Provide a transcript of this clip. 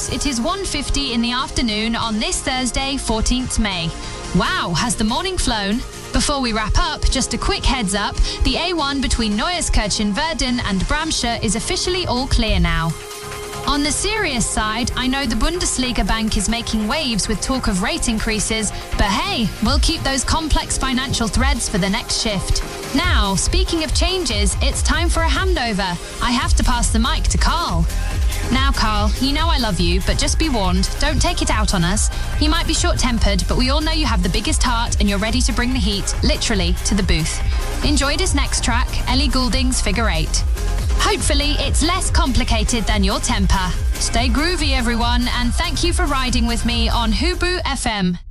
folks. It is 1:50 in the afternoon on this Thursday, 14th May. Wow, has the morning flown? Before we wrap up, just a quick heads up. The A1 between Neueskirchen-Verden and Bramsche is officially all clear now. On the serious side, I know the Bundesliga Bank is making waves with talk of rate increases, but hey, we'll keep those complex financial threads for the next shift. Now, speaking of changes, it's time for a handover. I have to pass the mic to Carl. Now, Carl, you know I love you, but just be warned, don't take it out on us. You might be short-tempered, but we all know you have the biggest heart and you're ready to bring the heat, literally, to the booth. Enjoy this next track, Ellie Goulding's Figure 8. Hopefully, it's less complicated than your temper. Stay groovy, everyone, and thank you for riding with me on Hubu FM.